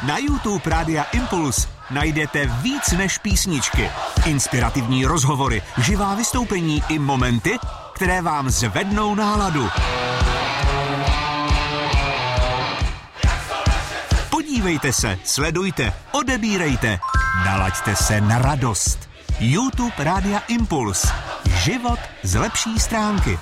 Na YouTube Rádia Impuls najdete víc než písničky. Inspirativní rozhovory, živá vystoupení i momenty, které vám zvednou náladu. Podívejte se, sledujte, odebírejte, nalaďte se na radost. YouTube Rádia Impuls. Život z lepší stránky.